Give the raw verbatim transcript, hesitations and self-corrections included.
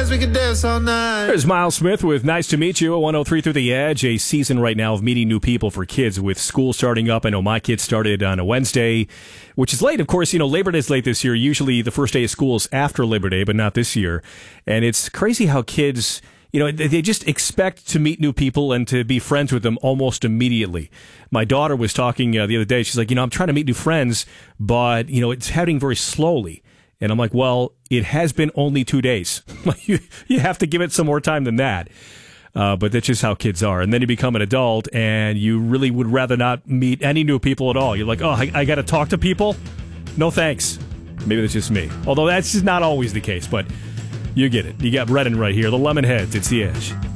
dance, we can dance all night. There's Miles Smith with Nice to Meet You at one oh three Through the Edge, a season right now of meeting new people for kids with school starting up. I know my kids started on a Wednesday, which is late. Of course, you know, Labor Day is late this year. Usually the first day of school is after Labor Day, but not this year. And it's crazy how kids, you know, they just expect to meet new people and to be friends with them almost immediately. My daughter was talking uh, the other day. She's like, you know, I'm trying to meet new friends, but, you know, it's happening very slowly. And I'm like, well, it has been only two days. you, you have to give it some more time than that. Uh, but that's just how kids are. And then you become an adult, and you really would rather not meet any new people at all. You're like, oh, I, I got to talk to people? No thanks. Maybe that's just me. Although that's just not always the case, but you get it. You got Brennan right here. The Lemonheads. It's The Edge.